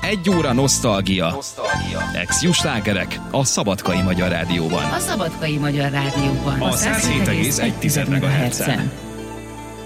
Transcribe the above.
Egy óra nosztalgia. Ex-Jó slágerek a Szabadkai Magyar Rádióban. A Szabadkai Magyar Rádióban. A 107,1 MHz-en.